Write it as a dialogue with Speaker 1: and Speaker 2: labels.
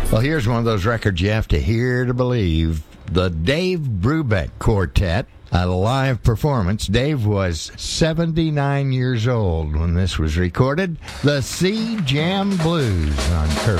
Speaker 1: Well, here's one of those records you have to hear to believe. The Dave Brubeck Quartet, a live performance. Dave was 79 years old when this was recorded. The Sea Jam Blues on Kirk.